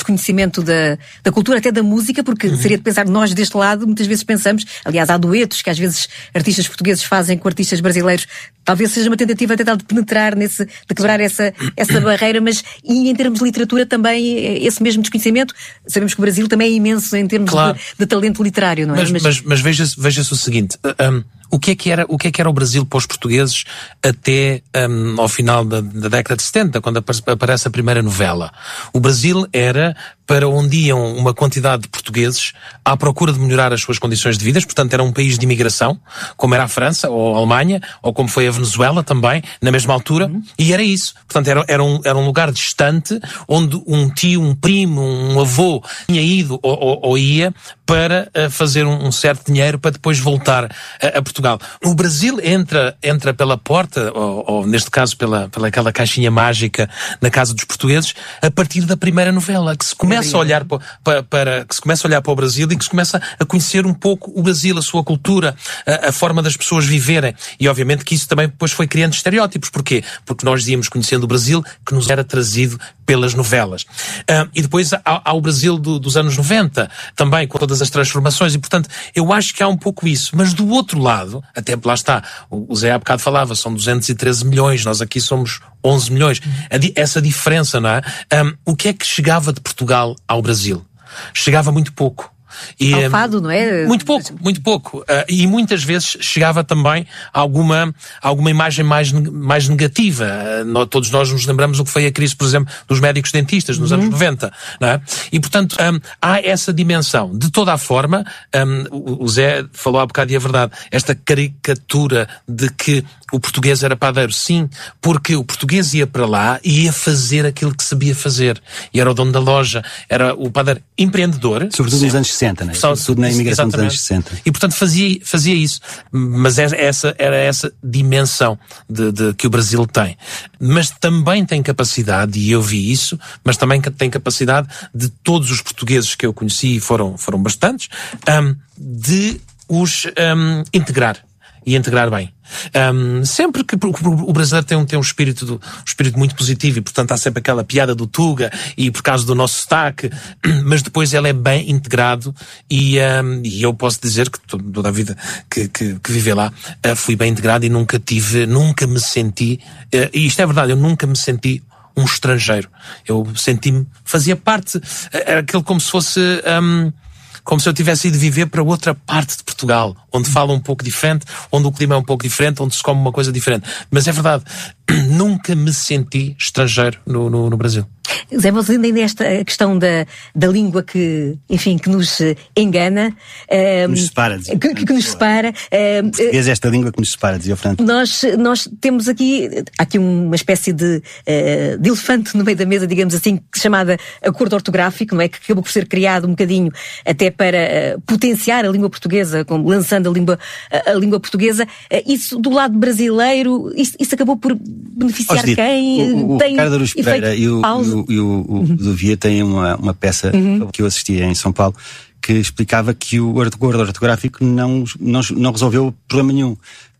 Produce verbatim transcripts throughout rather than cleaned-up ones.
conhecimento da, da cultura, até da música, porque uhum. seria de pensar, nós deste lado muitas vezes pensamos, aliás há duetos que às vezes artistas portugueses fazem com artistas brasileiros, talvez seja uma tentativa até de penetrar nesse, de quebrar essa, essa barreira, mas e em termos de literatura também esse mesmo desconhecimento, sabemos que o Brasil também é imenso em termos claro. de, de talento literário, não é? Mas, mas, mas, mas veja-se, veja-se o seguinte, um, o que é que era, o que é que era o Brasil para os portugueses até um, ao final da, da década de setenta, quando aparece a primeira novela? O Brasil era para onde iam uma quantidade de portugueses à procura de melhorar as suas condições de vida, portanto era um país de imigração, como era a França ou a Alemanha, ou como foi a Venezuela também, na mesma altura, uhum. e era isso. Portanto era, era, um, era um lugar distante, onde um tio, um primo, um avô tinha ido ou, ou, ou ia para uh, fazer um, um certo dinheiro para depois voltar a, a Portugal. O Brasil entra, entra pela porta, ou, ou neste caso pela, pela aquela caixinha mágica na casa dos portugueses, a partir da primeira novela, que se começa a olhar para, para, para, que se começa a olhar para o Brasil e que se começa a conhecer um pouco o Brasil, a sua cultura, a, a forma das pessoas viverem. E obviamente que isso também depois foi criando estereótipos. Porquê? Porque nós íamos conhecendo o Brasil que nos era trazido pelas novelas. Uh, e depois há, há o Brasil do, dos anos noventa, também com todas as transformações, e portanto eu acho que há um pouco isso. Mas do outro lado, até lá está, o Zé há bocado falava, são duzentos e treze milhões, nós aqui somos onze milhões. A di- essa diferença, não é? Um, o que é que chegava de Portugal ao Brasil? Chegava muito pouco. E, ao fado, não é? Muito pouco, muito pouco. Uh, e muitas vezes chegava também alguma, alguma imagem mais, mais negativa. Uh, nós, todos nós nos lembramos o que foi a crise, por exemplo, dos médicos dentistas nos uhum. anos noventa, não é? E portanto, um, há essa dimensão. De toda a forma, um, o, o Zé falou há bocado e é verdade, esta caricatura de que o português era padeiro, sim, porque o português ia para lá e ia fazer aquilo que sabia fazer. E era o dono da loja, era o padeiro empreendedor. Sobretudo nos anos sessenta, não é? Sobretudo na imigração dos anos sessenta. E portanto fazia, fazia isso. Mas essa, era essa dimensão de, de, que o Brasil tem. Mas também tem capacidade, e eu vi isso, mas também tem capacidade de todos os portugueses que eu conheci, e foram, foram bastantes, um, de os um, integrar. E integrar bem. Um, sempre que o brasileiro tem um, tem um espírito do, um espírito muito positivo e portanto há sempre aquela piada do Tuga e por causa do nosso sotaque, mas depois ele é bem integrado e, um, e eu posso dizer que toda a vida que, que, que vivi lá uh, fui bem integrado e nunca tive, nunca me senti, uh, e isto é verdade, eu nunca me senti um estrangeiro. Eu senti-me, fazia parte, era aquele como se fosse... Um, como se eu tivesse ido viver para outra parte de Portugal, onde fala um pouco diferente, onde o clima é um pouco diferente, onde se come uma coisa diferente. Mas é verdade, nunca me senti estrangeiro no, no, no Brasil. Zé, mas ainda esta questão da, da língua que, enfim, que nos engana. Que nos separa. Que, que, que nos separa. O português é esta língua que nos separa, dizia o Fernando. Nós, nós temos aqui, há aqui uma espécie de, de elefante no meio da mesa, digamos assim, chamada acordo ortográfico, não é? Que acabou por ser criado um bocadinho até para potenciar a língua portuguesa, como lançando a língua, a, a língua portuguesa. Isso do lado brasileiro, isso, isso acabou por beneficiar dito, quem? O, o tem Ricardo Aruz Pereira e o, o, e o, o uhum. Duvia têm uma, uma peça uhum. que eu assisti em São Paulo que explicava que o acordo ortográfico não, não, não resolveu problema nenhum. Uh,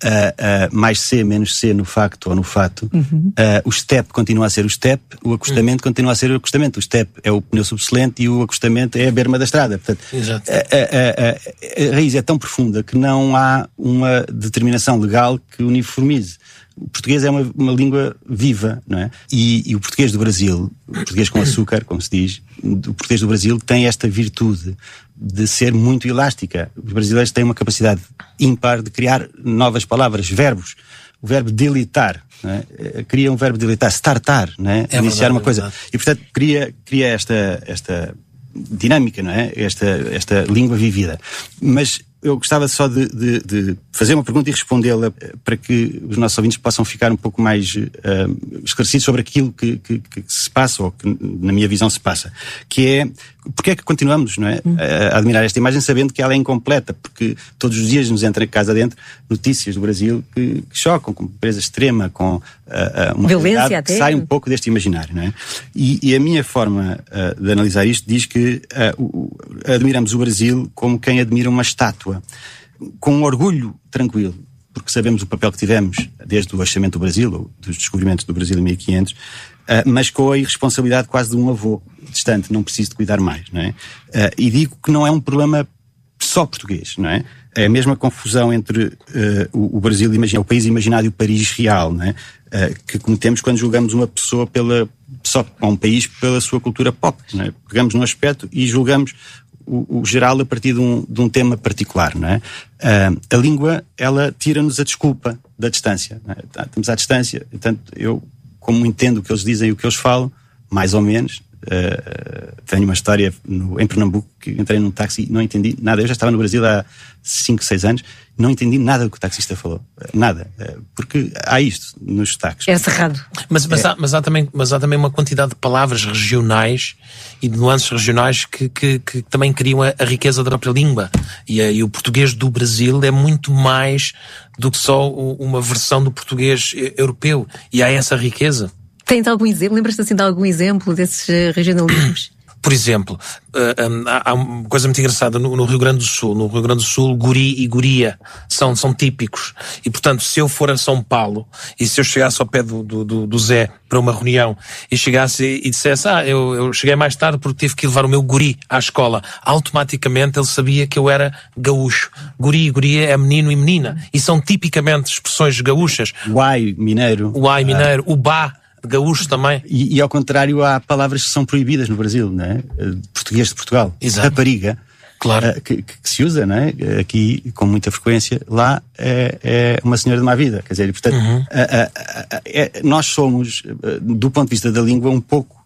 uh, mais C, menos C no facto ou no fato. Uhum. Uh, o step continua a ser o step, o acostamento uhum. continua a ser o acostamento. O step é o pneu subsolente e o acostamento é a berma da estrada. Portanto, Exato. A, a, a, a raiz é tão profunda que não há uma determinação legal que uniformize. O português é uma, uma língua viva, não é? E, e o português do Brasil, o português com açúcar, como se diz, o português do Brasil tem esta virtude de ser muito elástica. Os brasileiros têm uma capacidade ímpar de criar novas palavras, verbos. O verbo delitar, não é? Cria um verbo delitar, startar, não é? É iniciar verdade, uma coisa. É e portanto cria, cria esta, esta dinâmica, não é? Esta, esta língua vivida. Mas eu gostava só de, de, de fazer uma pergunta e respondê-la para que os nossos ouvintes possam ficar um pouco mais uh, esclarecidos sobre aquilo que, que, que se passa, ou que na minha visão se passa, que é, porque é que continuamos, não é, a admirar esta imagem sabendo que ela é incompleta, porque todos os dias nos entra em casa dentro notícias do Brasil que, que chocam, com pobreza extrema, com uh, uma violência até. Que sai um pouco deste imaginário, não é? E, e a minha forma uh, de analisar isto diz que uh, o, admiramos o Brasil como quem admira uma estátua, com um orgulho tranquilo, porque sabemos o papel que tivemos desde o achamenento do Brasil, ou dos descobrimentos do Brasil em mil e quinhentos, uh, mas com a irresponsabilidade quase de um avô distante, não preciso de cuidar mais, não é? Uh, e digo que não é um problema só português, não é? É a mesma confusão entre uh, o, o Brasil, imagina, o país imaginário e o Paris real, não é? Uh, que cometemos quando julgamos uma pessoa pela, só um país pela sua cultura pop, não é? Pegamos num aspecto e julgamos o, o geral a partir de um, de um tema particular, não é? Uh, a língua, ela tira-nos a desculpa da distância, não é? Estamos à distância, portanto, eu, como entendo o que eles dizem e o que eles falam, mais ou menos. Uh, tenho uma história no, em Pernambuco, que entrei num táxi e não entendi nada. Eu já estava no Brasil há cinco, seis anos, não entendi nada do que o taxista falou, nada, uh, porque há isto nos sotaques. É cerrado. Mas, mas, é. há, mas, há também, mas há também uma quantidade de palavras regionais e de nuances regionais que, que, que também criam a, a riqueza da própria língua. E, a, e o português do Brasil é muito mais do que só o, uma versão do português europeu. E há essa riqueza. Tens algum exemplo? Lembras-te assim de algum exemplo desses uh, regionalismos? Por exemplo, uh, um, há, há uma coisa muito engraçada no, no Rio Grande do Sul. No Rio Grande do Sul, guri e guria são, são típicos. E, portanto, se eu for a São Paulo e se eu chegasse ao pé do, do, do Zé para uma reunião e chegasse e, e dissesse, ah, eu, eu cheguei mais tarde porque tive que levar o meu guri à escola, automaticamente ele sabia que eu era gaúcho. Guri e guria é menino e menina. E são tipicamente expressões gaúchas. Uai, mineiro. Uai, mineiro. O bá. Gaúcho também. E, e ao contrário, há palavras que são proibidas no Brasil, não é? Português de Portugal. Exato. Rapariga. Claro. Uh, que, que se usa, não é? Aqui, com muita frequência, lá é, é uma senhora de má vida. Quer dizer, portanto, uhum. uh, uh, uh, é, nós somos, uh, do ponto de vista da língua, um pouco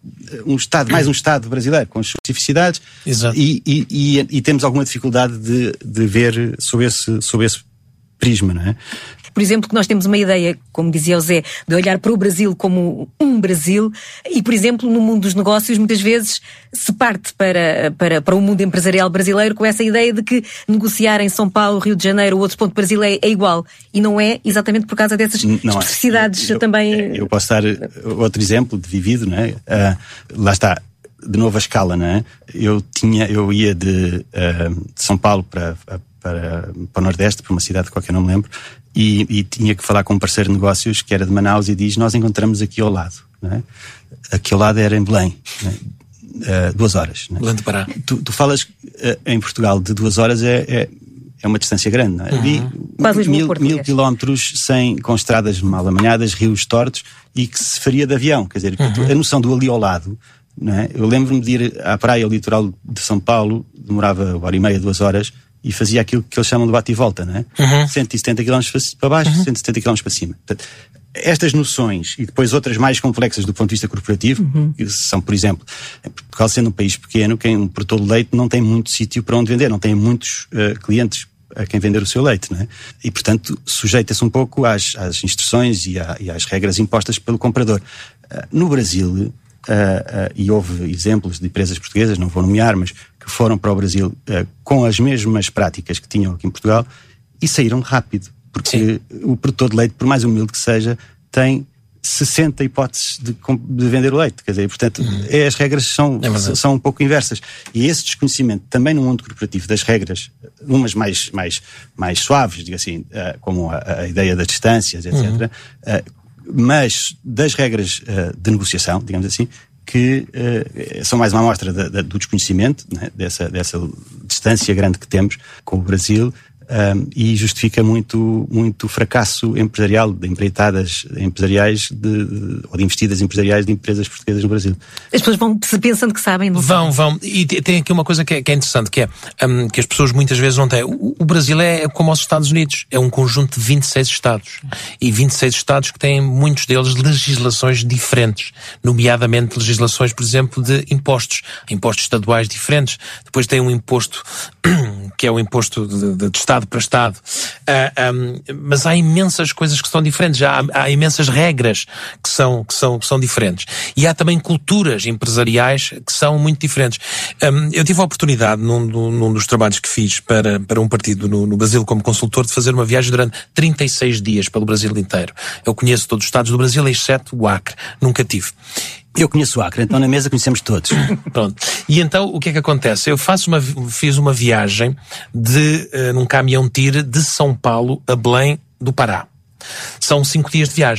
um Estado, mais um Estado brasileiro, com as suas especificidades. Exato. E, e, e, e temos alguma dificuldade de, de ver sob esse, sob esse prisma, não é? Por exemplo, que nós temos uma ideia, como dizia o Zé, de olhar para o Brasil como um Brasil e, por exemplo, no mundo dos negócios, muitas vezes se parte para, para, para o mundo empresarial brasileiro com essa ideia de que negociar em São Paulo, Rio de Janeiro ou outro ponto do Brasil é, é igual. E não é exatamente por causa dessas não especificidades é. eu, também. Eu posso dar outro exemplo de vivido, não é? Uh, lá está. De novo a escala, não é? Eu tinha, eu ia de, uh, de São Paulo para, para, para o Nordeste, para uma cidade de qualquer, não me lembro, e, e tinha que falar com um parceiro de negócios que era de Manaus e diz, nós encontramos aqui ao lado, não é? Aqui ao lado era em Belém, não é? Uh, duas horas. Não é? Belém de Pará. Tu, tu falas uh, em Portugal de duas horas é, é, é uma distância grande, não é? Uhum. E, mil, mil quilómetros sem, com estradas mal amanhadas, rios tortos e que se faria de avião, quer dizer, uhum. a noção do ali ao lado. Não é? Eu lembro-me de ir à praia, ao litoral de São Paulo, demorava uma hora e meia, duas horas, e fazia aquilo que eles chamam de bate e volta, não é? Uhum. cento e setenta quilómetros para baixo, uhum. cento e setenta quilómetros para cima. Portanto, estas noções, e depois outras mais complexas do ponto de vista corporativo, uhum. que são, por exemplo, Portugal sendo um país pequeno, quem um produtor de leite não tem muito sítio para onde vender, não tem muitos uh, clientes a quem vender o seu leite, não é? E, portanto, sujeita-se um pouco às, às instruções e, à, e às regras impostas pelo comprador. Uh, no Brasil... Uh, uh, e houve exemplos de empresas portuguesas, não vou nomear, mas que foram para o Brasil uh, com as mesmas práticas que tinham aqui em Portugal e saíram rápido, porque Sim. o produtor de leite, por mais humilde que seja, tem sessenta hipóteses de, de vender o leite, quer dizer, portanto, uhum. é, as regras são, é são um pouco inversas. E esse desconhecimento, também no mundo corporativo, das regras, umas mais, mais, mais suaves, digo assim, uh, como a, a ideia das distâncias, etcétera, uhum. uh, mas das regras uh, de negociação, digamos assim, que uh, são mais uma amostra da, da, do desconhecimento, né, dessa, dessa distância grande que temos com o Brasil, um, e justifica muito, muito fracasso empresarial de empreitadas empresariais de, de, ou de investidas empresariais de empresas portuguesas no Brasil. As pessoas vão pensando que sabem. Não vão, sabem. vão. E tem aqui uma coisa que é, que é interessante, que é um, que as pessoas muitas vezes não têm. O, o Brasil é como os Estados Unidos. É um conjunto de vinte e seis Estados. E vinte e seis Estados que têm, muitos deles, legislações diferentes. Nomeadamente legislações, por exemplo, de impostos. Impostos estaduais diferentes. Depois tem um imposto que é o imposto de, de, de Estado para Estado. Uh, um, mas há imensas coisas que são diferentes. Há, há imensas regras que são, que, são, que são diferentes. E há também culturas empresariais que são muito diferentes. Um, eu tive a oportunidade, num, num dos trabalhos que fiz para, para um partido no, no Brasil como consultor, de fazer uma viagem durante trinta e seis dias pelo Brasil inteiro. Eu conheço todos os estados do Brasil, exceto o Acre. Nunca tive. Eu conheço o Acre, então na mesa conhecemos todos. Pronto. E então, o que é que acontece? Eu faço uma, fiz uma viagem de, uh, num caminhão tire de São Paulo a Belém do Pará. São cinco dias de viagem.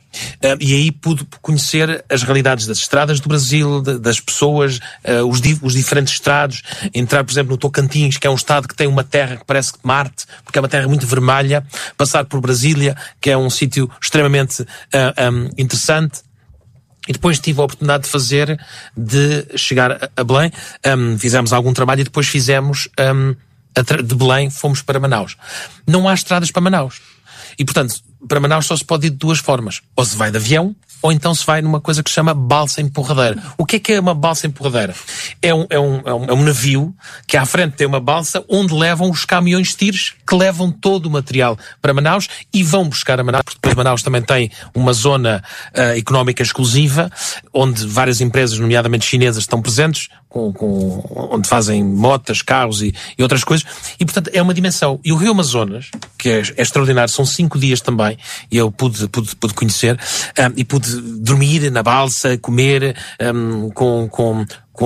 Uh, e aí pude conhecer as realidades das estradas do Brasil, de, das pessoas, uh, os, di os diferentes estados. Entrar, por exemplo, no Tocantins, que é um estado que tem uma terra que parece Marte, porque é uma terra muito vermelha. Passar por Brasília, que é um sítio extremamente uh, um, interessante. E depois tive a oportunidade de fazer, de chegar a Belém. Um, fizemos algum trabalho e depois fizemos, um, de Belém, fomos para Manaus. Não há estradas para Manaus. E, portanto, para Manaus só se pode ir de duas formas. Ou se vai de avião, ou então se vai numa coisa que se chama balsa empurradeira. O que é que é uma balsa empurradeira? É um, é um, é um, é um navio que à frente tem uma balsa onde levam os caminhões de tiros que levam todo o material para Manaus e vão buscar a Manaus, porque depois Manaus também tem uma zona uh, económica exclusiva, onde várias empresas, nomeadamente chinesas, estão presentes, com, com, onde fazem motas, carros e, e outras coisas. E, portanto, é uma dimensão. E o Rio Amazonas, que é, é extraordinário, são cinco dias também, e eu pude, pude, pude conhecer, um, e pude dormir na balsa, comer, um, com, com,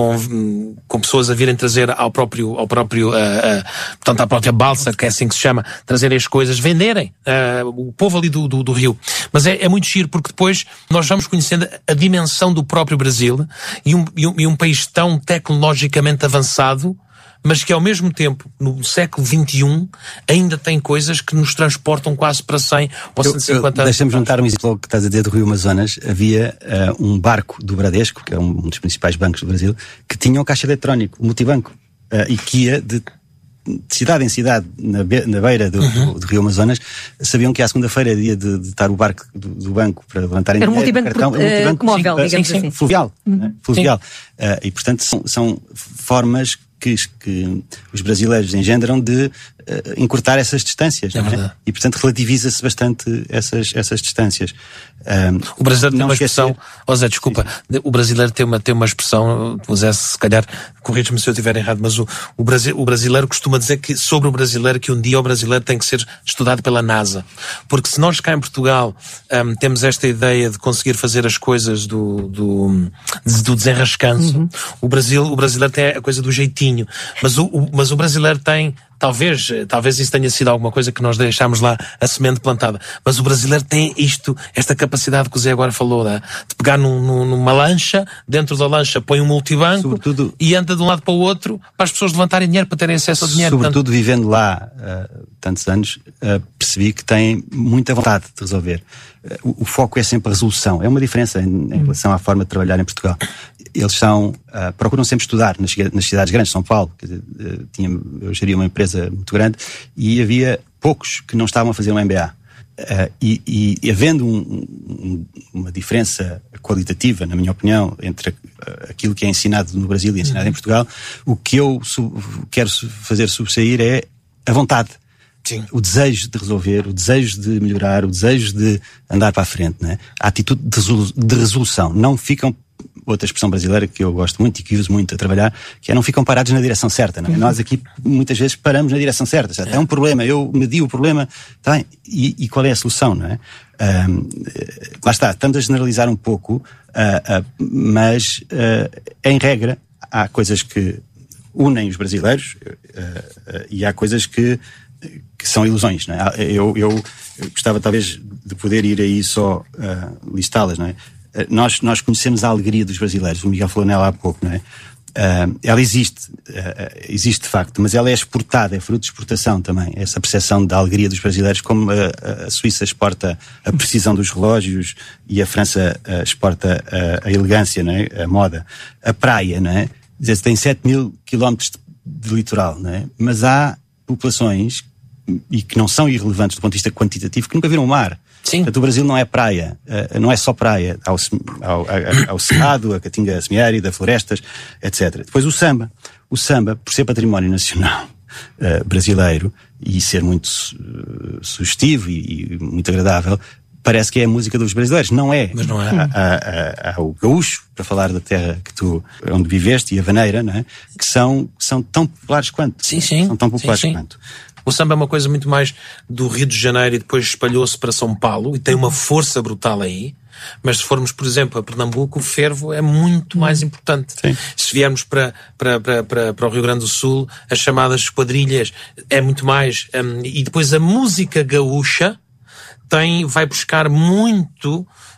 com, com pessoas a virem trazer ao próprio, ao próprio, uh, uh, portanto, à própria balsa, que é assim que se chama, trazerem as coisas, venderem, uh, o povo ali do, do, do Rio. Mas é, é muito giro, porque depois nós vamos conhecendo a dimensão do próprio Brasil, e um, e um, e um país tão tecnologicamente avançado, mas que ao mesmo tempo, no século vinte e um, ainda tem coisas que nos transportam quase para cem ou cento e cinquenta anos. Deixa-me juntar um exemplo que estás a dizer do Rio Amazonas. Havia uh, um barco do Bradesco, que é um, um dos principais bancos do Brasil, que tinha um caixa eletrónico, um multibanco, uh, e que ia de, de cidade em cidade, na, be na beira do, uhum. do, do Rio Amazonas. Sabiam que à segunda-feira é dia de, de estar o barco do, do banco para levantarem dinheiro. Era um multibanco, cartão, por, uh, multibanco móvel, sim, digamos sim, assim. Fluvial. Uhum. Né? Fluvial. Uh, e, portanto, são, são formas que, que os brasileiros engendram de uh, encurtar essas distâncias. É não é? E, portanto, relativiza-se bastante essas, essas distâncias. Um, o brasileiro tem uma esquecer... expressão, oh Zé, desculpa, sim. O brasileiro tem uma, tem uma expressão, o Zé, se calhar, corrige-me se eu estiver errado, mas o, o, Brasi, o brasileiro costuma dizer que, sobre o brasileiro, que um dia o brasileiro tem que ser estudado pela NASA. Porque se nós cá em Portugal um, temos esta ideia de conseguir fazer as coisas do, do, do desenrascanço, uhum. o, Brasil, o brasileiro tem a coisa do jeitinho, mas o, o, mas o brasileiro tem, talvez, talvez isso tenha sido alguma coisa que nós deixámos lá a semente plantada, mas o brasileiro tem isto, esta capacidade que o Zé agora falou, né? De pegar num, num, numa lancha, dentro da lancha põe um multibanco, sobretudo, e anda de um lado para o outro para as pessoas levantarem dinheiro, para terem acesso ao dinheiro. Sobretudo, portanto, vivendo lá uh, tantos anos, uh, percebi que tem muita vontade de resolver. Uh, o, o foco é sempre a resolução. É uma diferença em, em relação à forma de trabalhar em Portugal. Eles são, uh, procuram sempre estudar nas, nas cidades grandes, São Paulo, quer dizer, uh, tinha, eu geria uma empresa muito grande e havia poucos que não estavam a fazer um M B A. Uh, e, e, e havendo um, um, uma diferença qualitativa, na minha opinião, entre uh, aquilo que é ensinado no Brasil e ensinado uhum. em Portugal, o que eu sub, quero fazer sobressair é a vontade. Sim. O desejo de resolver, o desejo de melhorar, o desejo de andar para a frente, né? A atitude de, resolu de resolução. Não ficam, outra expressão brasileira que eu gosto muito e que uso muito a trabalhar, que é não ficam parados na direção certa, não é? Uhum. Nós aqui muitas vezes paramos na direção certa. Já tem um problema, eu medi o problema, tá bem, e, e qual é a solução, não é? Um, lá está, estamos a generalizar um pouco, uh, uh, mas uh, em regra há coisas que unem os brasileiros uh, uh, e há coisas que que são ilusões, não é? Eu, eu, eu gostava talvez de poder ir aí só uh, listá-las, não é? Uh, nós, nós conhecemos a alegria dos brasileiros, o Miguel falou nela há pouco, não é? Uh, ela existe, uh, existe de facto, mas ela é exportada, é fruto de exportação também, essa percepção da alegria dos brasileiros, como a, a Suíça exporta a precisão dos relógios e a França uh, exporta a, a elegância, não é? A moda. A praia, não é? Dizer, tem sete mil quilómetros de, de litoral, não é? Mas há populações e que não são irrelevantes do ponto de vista quantitativo, que nunca viram o mar. Sim. Portanto, o Brasil não é praia, uh, não é só praia. Há o, ao, ao Cerrado, a Caatinga Semiárida, florestas, etcétera. Depois o samba. O samba, por ser património nacional uh, brasileiro e ser muito uh, sugestivo e, e muito agradável, parece que é a música dos brasileiros. Não é. Mas não é. Há, há, há o gaúcho, para falar da terra que tu, onde viveste, e a vaneira, não é? Que são, são tão populares quanto. Sim, sim. São tão populares sim, sim. quanto. O samba é uma coisa muito mais do Rio de Janeiro e depois espalhou-se para São Paulo e tem uma força brutal aí. Mas se formos, por exemplo, a Pernambuco, o fervo é muito mais importante. Sim. Se viermos para, para, para, para, para o Rio Grande do Sul, as chamadas quadrilhas é muito mais... Um, e depois a música gaúcha tem, vai buscar muito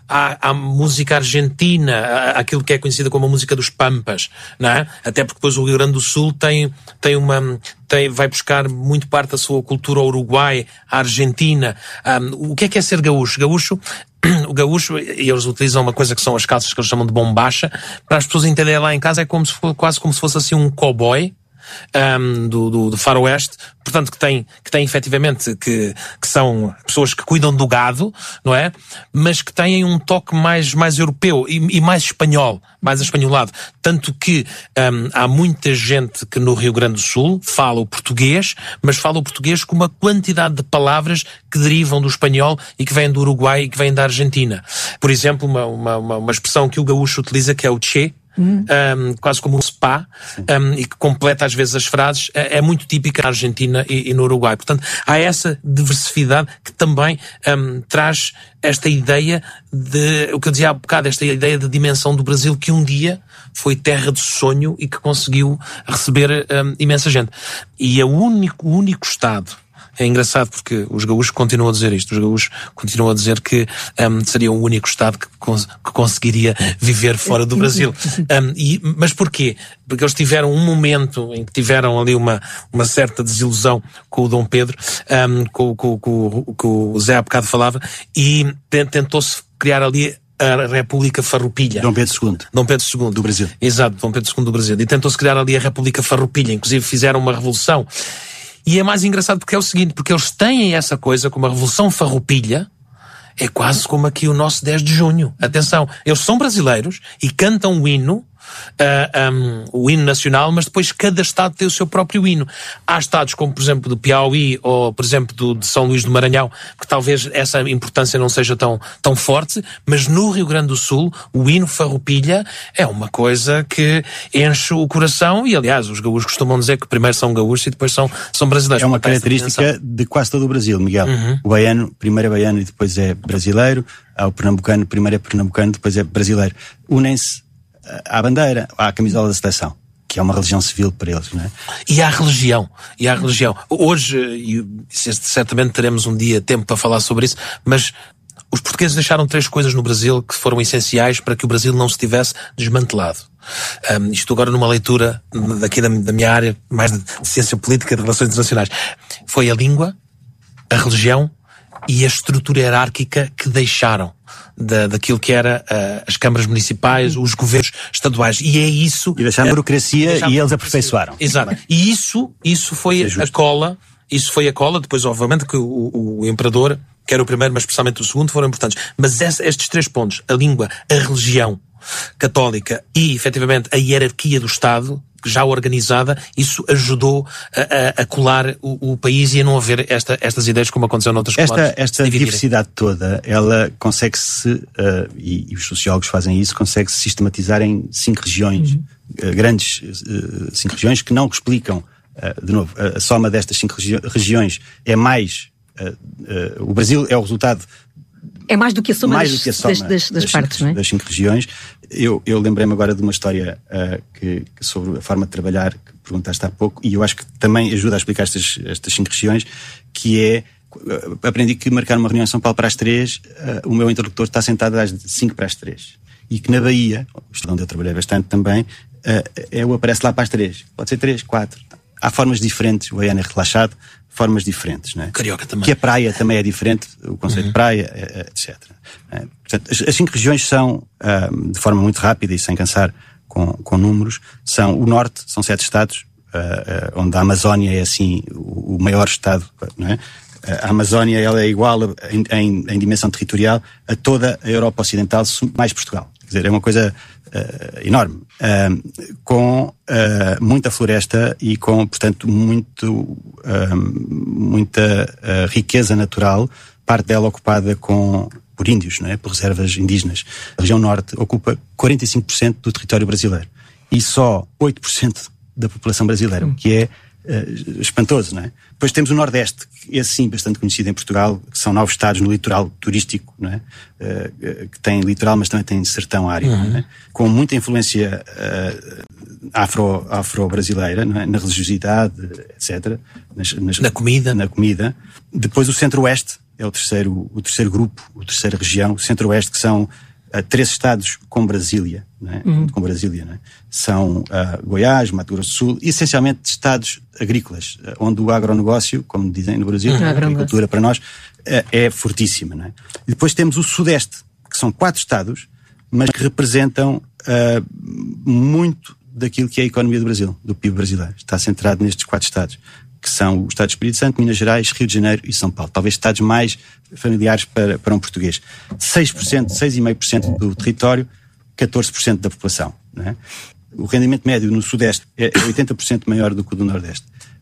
à, à música argentina, à, àquilo que é conhecida como a música dos Pampas, não é? Até porque depois o Rio Grande do Sul tem, tem uma, tem, vai buscar muito parte da sua cultura ao Uruguai, à Argentina. Um, o que é que é ser gaúcho? Gaúcho, o gaúcho, e eles utilizam uma coisa que são as calças que eles chamam de bombacha, para as pessoas entenderem lá em casa, é como se for, quase como se fosse assim um cowboy, Um, do, do, do faroeste, portanto que tem, que tem efetivamente, que, que são pessoas que cuidam do gado, não é? Mas que têm um toque mais, mais europeu e, e mais espanhol, mais espanholado. Tanto que um, há muita gente que no Rio Grande do Sul fala o português, mas fala o português com uma quantidade de palavras que derivam do espanhol e que vêm do Uruguai e que vêm da Argentina. Por exemplo, uma, uma, uma, uma expressão que o gaúcho utiliza, que é o che, Um, quase como um spa, um, e que completa às vezes as frases, é, é muito típica na Argentina e, e no Uruguai. Portanto, há essa diversidade que também um, traz esta ideia de, o que eu dizia há bocado, esta ideia de dimensão do Brasil, que um dia foi terra de sonho e que conseguiu receber um, imensa gente. E é o único, o único Estado. É engraçado porque os gaúchos continuam a dizer isto. Os gaúchos continuam a dizer que um, seria o único Estado que, cons- que conseguiria viver fora do Brasil. Um, e, mas porquê? Porque eles tiveram um momento em que tiveram ali uma, uma certa desilusão com o Dom Pedro, um, com, com, com, com o Zé há bocado falava, e tentou-se criar ali a República Farroupilha. Dom Pedro segundo. Dom Pedro segundo. Do Brasil. Exato, Dom Pedro segundo do Brasil. E tentou-se criar ali a República Farroupilha. Inclusive fizeram uma revolução. E é mais engraçado porque é o seguinte, porque eles têm essa coisa como a Revolução Farroupilha, é quase como aqui o nosso dez de junho. Atenção, eles são brasileiros e cantam o hino, uh, um, o hino nacional, mas depois cada Estado tem o seu próprio hino. Há Estados como, por exemplo, do Piauí ou, por exemplo, do, de São Luís do Maranhão, que talvez essa importância não seja tão, tão forte, mas no Rio Grande do Sul, o hino Farroupilha é uma coisa que enche o coração e, aliás, os gaúchos costumam dizer que primeiro são gaúchos e depois são, são brasileiros. É uma característica de quase todo o Brasil, Miguel. Uhum. O baiano, primeiro é baiano e depois é brasileiro. Há o pernambucano, primeiro é pernambucano, depois é brasileiro. Unem-se à bandeira, à camisola da seleção, que é uma religião civil para eles, não é? E à religião, e à religião. Hoje, e certamente teremos um dia tempo para falar sobre isso, mas os portugueses deixaram três coisas no Brasil que foram essenciais para que o Brasil não se tivesse desmantelado. Um, isto agora numa leitura daqui da, da minha área, mais de ciência política, de relações internacionais. Foi a língua, a religião e a estrutura hierárquica que deixaram da, daquilo que era uh, as câmaras municipais, os governos estaduais. E é isso... E deixaram a burocracia deixaram e eles aperfeiçoaram. Exato. E isso, isso foi é a cola, isso foi a cola, depois obviamente que o, o imperador, que era o primeiro, mas especialmente o segundo, foram importantes. Mas esse, estes três pontos, a língua, a religião católica e, efetivamente, a hierarquia do Estado, já organizada, isso ajudou a, a, a colar o, o país e a não haver esta, estas ideias como aconteceu noutras esta, colares. Esta diversidade toda, ela consegue-se, uh, e, e os sociólogos fazem isso, consegue-se sistematizar em cinco regiões, uhum. uh, grandes uh, cinco regiões que não explicam, uh, de novo, a, a soma destas cinco regi- regiões é mais, uh, uh, o Brasil é o resultado. É mais do que a soma, mais das, do que a soma das, das, das, das partes, cinco, não é? Das cinco regiões. Eu, eu lembrei-me agora de uma história uh, que, que sobre a forma de trabalhar, que perguntaste há pouco, e eu acho que também ajuda a explicar estas, estas cinco regiões, que é, uh, aprendi que marcar uma reunião em São Paulo para as três, uh, o meu interlocutor está sentado às cinco para as três. E que na Bahia, onde eu trabalhei bastante também, uh, eu apareço lá para as três. Pode ser três, quatro. Há formas diferentes, o baiano é relaxado, formas diferentes, não é? Carioca também. Que a praia também é diferente, o conceito uhum. de praia, etcétera. É, portanto, as, as cinco regiões são, uh, de forma muito rápida e sem cansar com, com números, são o norte, são sete estados, uh, uh, onde a Amazónia é assim o, o maior estado, não é? A Amazónia ela é igual em, em, em dimensão territorial a toda a Europa Ocidental, mais Portugal. Quer dizer, é uma coisa uh, enorme, uh, com uh, muita floresta e com, portanto, muito, uh, muita uh, riqueza natural, parte dela ocupada com, por índios, não é? Por reservas indígenas. A região norte ocupa quarenta e cinco por cento do território brasileiro e só oito por cento da população brasileira, o que é uh, espantoso, não é? Depois temos o Nordeste, que é sim bastante conhecido em Portugal, que são nove estados no litoral turístico, não é? Uh, que tem litoral, mas também tem sertão árido, uhum. não é? Com muita influência uh, afro, afro-brasileira, não é? Na religiosidade, etcétera. Nas, nas, na comida. Na comida. Depois o Centro-Oeste é o terceiro, o terceiro grupo, a terceira região, o Centro-Oeste, que são uh, três estados com Brasília, não é? Uhum. com Brasília, não é? São uh, Goiás, Mato Grosso do Sul, essencialmente estados agrícolas, uh, onde o agronegócio, como dizem no Brasil, uhum. a agricultura para nós, uh, é fortíssima. Não é? E depois temos o Sudeste, que são quatro estados, mas que representam uh, muito daquilo que é a economia do Brasil, do P I B brasileiro. Está centrado nestes quatro estados, que são o Estado do Espírito Santo, Minas Gerais, Rio de Janeiro e São Paulo. Talvez estados mais familiares para, para um português. seis por cento, seis vírgula cinco por cento do território, catorze por cento da população. Não é? O rendimento médio no Sudeste é oitenta por cento maior do que o do Nordeste.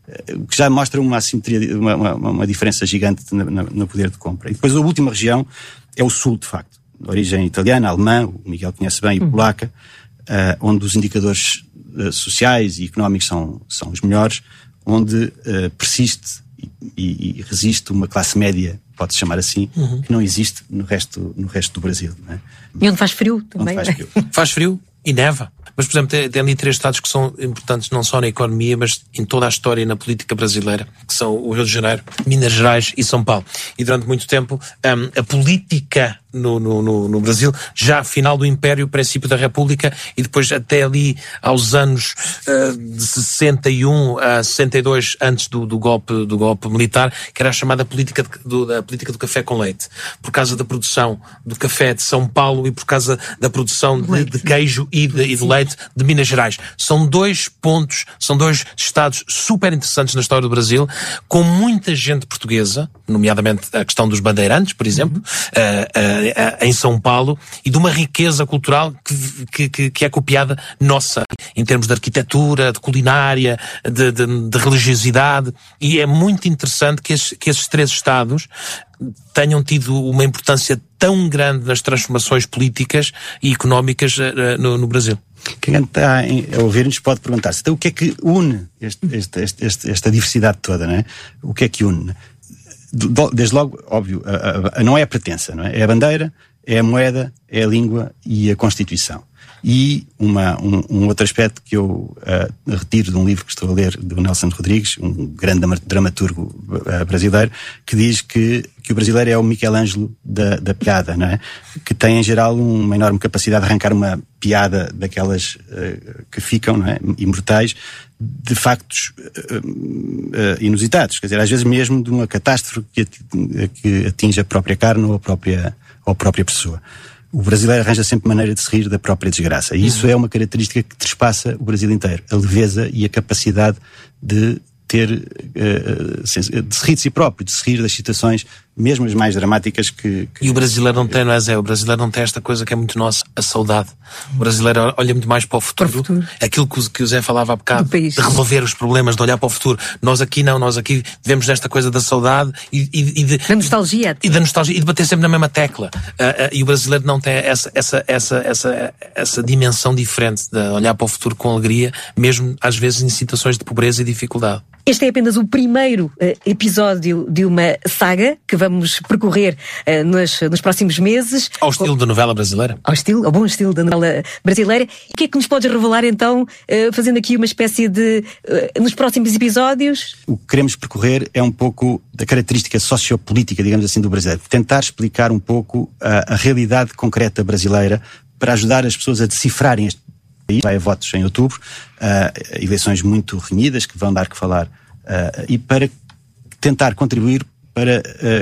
O que já mostra uma assimetria, uma, uma, uma diferença gigante no, no poder de compra. E depois a última região é o Sul, de facto. De origem italiana, alemã, o Miguel conhece bem, e polaca, uh, onde os indicadores uh, sociais e económicos são, são os melhores, onde uh, persiste e, e, e resiste uma classe média, pode-se chamar assim, uhum. que não existe no resto, no resto do Brasil. Não é? E onde faz frio também. Onde faz frio. Faz frio e neva. Mas, por exemplo, tem, tem ali três estados que são importantes não só na economia, mas em toda a história e na política brasileira, que são o Rio de Janeiro, Minas Gerais e São Paulo. E durante muito tempo, um, a política no, no, no, no Brasil, já final do Império, princípio da República, e depois até ali aos anos uh, de sessenta e um a sessenta e dois, antes do, do, golpe, do golpe militar, que era a chamada política, de, do, da política do café com leite. Por causa da produção do café de São Paulo e por causa da produção de, de queijo e de, e de leite de Minas Gerais. São dois pontos, são dois estados super interessantes na história do Brasil, com muita gente portuguesa, nomeadamente a questão dos bandeirantes, por exemplo, uh, uh, em São Paulo, e de uma riqueza cultural que, que, que é copiada nossa, em termos de arquitetura, de culinária, de, de, de religiosidade, e é muito interessante que esses, que esses três estados tenham tido uma importância tão grande nas transformações políticas e económicas uh, no, no Brasil. Quem está a ouvir-nos pode perguntar-se, então o que é que une este, este, este, este, esta diversidade toda, não é? O que é que une? Desde logo, óbvio, a, a, a, não é a pertença, não é? É a bandeira, é a moeda, é a língua e a Constituição. E uma, um, um outro aspecto que eu uh, retiro de um livro que estou a ler, do Nelson Rodrigues, um grande dramaturgo uh, brasileiro, que diz que, que o brasileiro é o Michelangelo da, da piada, não é? Que tem, em geral, uma enorme capacidade de arrancar uma piada daquelas uh, que ficam, não é? Imortais, de factos uh, uh, inusitados. Quer dizer, às vezes mesmo de uma catástrofe que, que atinge a própria carne ou a própria, ou a própria pessoa. O brasileiro arranja sempre maneira de se rir da própria desgraça. E isso uhum. é uma característica que trespassa o Brasil inteiro. A leveza e a capacidade de ter, uh, de se rir de si próprio, de se rir das situações, mesmo as mais dramáticas que... que... E o brasileiro não tem, não é, Zé? O brasileiro não tem esta coisa que é muito nossa, a saudade. O brasileiro olha muito mais para o futuro. Para o futuro. Aquilo que o, que o Zé falava há bocado, de resolver os problemas, de olhar para o futuro. Nós aqui não, nós aqui vivemos nesta coisa da saudade e, e, e de... Da nostalgia. E da nostalgia, e de bater sempre na mesma tecla. Uh, uh, e o brasileiro não tem essa, essa, essa, essa, essa dimensão diferente de olhar para o futuro com alegria, mesmo às vezes em situações de pobreza e dificuldade. Este é apenas o primeiro uh, episódio de uma saga que vamos percorrer uh, nos, nos próximos meses. Ao estilo com... da novela brasileira. Ao estilo, ao bom estilo da novela brasileira. E o que é que nos podes revelar então, uh, fazendo aqui uma espécie de... Uh, nos próximos episódios? O que queremos percorrer é um pouco da característica sociopolítica, digamos assim, do brasileiro. Tentar explicar um pouco a, a realidade concreta brasileira para ajudar as pessoas a decifrarem este país. Vai a votos em outubro, uh, eleições muito renhidas que vão dar que falar, uh, e para tentar contribuir para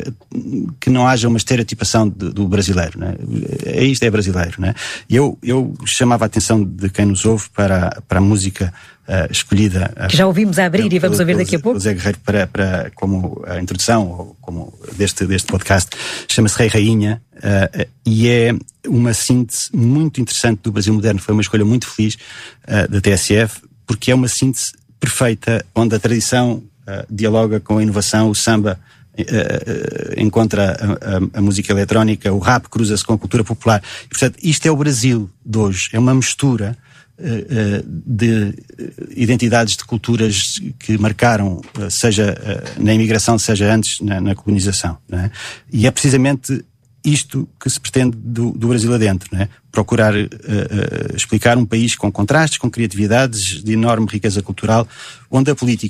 uh, que não haja uma estereotipação de, do brasileiro, né? É isto, é brasileiro, né? E eu, eu chamava a atenção de quem nos ouve para, para a música uh, escolhida... Uh, que já ouvimos a abrir uh, e vamos ouvir daqui a pouco. O Zé Guerreiro para, para, como a introdução, ou como deste, deste podcast, chama-se Rei Rainha, uh, e é uma síntese muito interessante do Brasil moderno. Foi uma escolha muito feliz uh, da T S F, porque é uma síntese perfeita, onde a tradição uh, dialoga com a inovação, o samba Uh, uh, encontra a, a, a música eletrónica, o rap cruza-se com a cultura popular. E, portanto, isto é o Brasil de hoje. É uma mistura uh, uh, de identidades de culturas que marcaram, uh, seja uh, na imigração, seja antes na, na colonização, não é? E é precisamente isto que se pretende do, do Brasil adentro, não é? Procurar uh, uh, explicar um país com contrastes, com criatividades, de enorme riqueza cultural, onde a política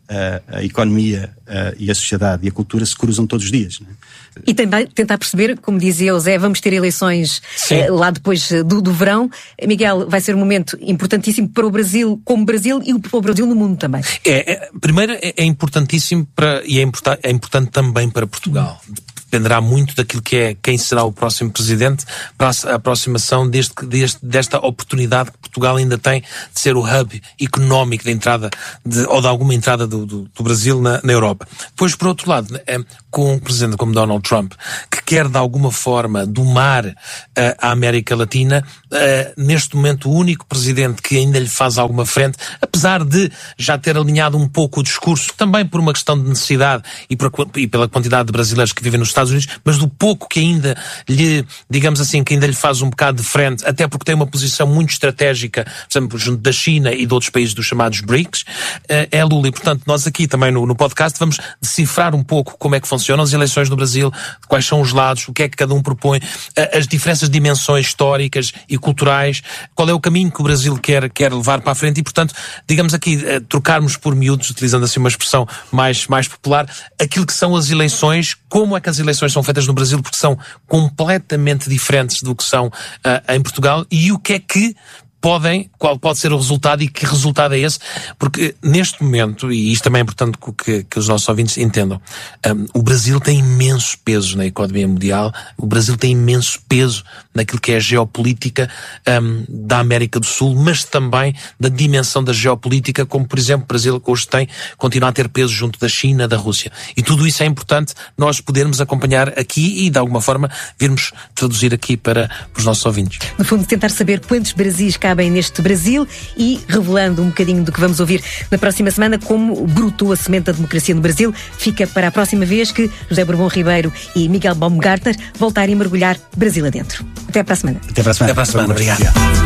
a, a economia a, e a sociedade e a cultura se cruzam todos os dias. Não é? E também tentar perceber, como dizia o Zé, vamos ter eleições eh, lá depois do, do verão. Miguel, vai ser um momento importantíssimo para o Brasil como Brasil e para o Brasil no mundo também. É, é, primeiro é, é importantíssimo para, e é, importa, é importante também para Portugal. Dependerá muito daquilo que é quem será o próximo presidente para a aproximação deste, deste, desta oportunidade que Portugal ainda tem de ser o hub económico de entrada, de, ou de alguma entrada do, do, do Brasil na, na Europa. Depois, por outro lado, é, com um presidente como Donald Trump, que quer de alguma forma domar uh, a América Latina, uh, neste momento o único presidente que ainda lhe faz alguma frente, apesar de já ter alinhado um pouco o discurso, também por uma questão de necessidade e, por, e pela quantidade de brasileiros que vivem nos Estados Unidos, mas do pouco que ainda lhe, digamos assim, que ainda lhe faz um bocado de frente, até porque tem uma posição muito estratégica, por exemplo, junto da China e de outros países dos chamados BRICS, é Lula. E, portanto, nós aqui também no, no podcast vamos decifrar um pouco como é que funcionam as eleições no Brasil, quais são os lados, o que é que cada um propõe, as diferentes dimensões históricas e culturais, qual é o caminho que o Brasil quer, quer levar para a frente e, portanto, digamos aqui, trocarmos por miúdos, utilizando assim uma expressão mais, mais popular, aquilo que são as eleições, como é que as eleições eleições são feitas no Brasil, porque são completamente diferentes do que são uh, em Portugal, e o que é que podem, qual pode ser o resultado e que resultado é esse, porque neste momento, e isto também é importante que, que os nossos ouvintes entendam, um, o Brasil tem imenso peso na economia mundial, o Brasil tem imenso peso naquilo que é a geopolítica um, da América do Sul, mas também da dimensão da geopolítica, como por exemplo o Brasil hoje tem, continua a ter peso junto da China, da Rússia. E tudo isso é importante nós podermos acompanhar aqui e de alguma forma virmos traduzir aqui para, para os nossos ouvintes. No fundo, tentar saber quantos Brasis cabem neste Brasil e revelando um bocadinho do que vamos ouvir na próxima semana, como brotou a semente da democracia no Brasil. Fica para a próxima vez que José Bourbon Ribeiro e Miguel Baumgartner voltarem a mergulhar Brasil adentro. Até para a semana. Até para a semana. Até para a semana. Obrigado.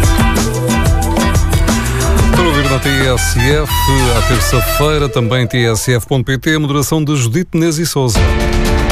Para ouvir na T S F, à terça-feira, também T S F ponto P T, moderação de Judite Nezi Souza.